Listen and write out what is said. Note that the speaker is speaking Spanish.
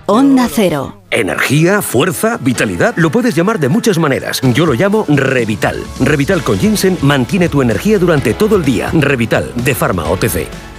Onda Cero. Energía, fuerza, vitalidad, lo puedes llamar de muchas maneras. Yo lo llamo Revital. Revital con ginseng mantiene tu energía durante todo el día. Revital, de Pharma OTC.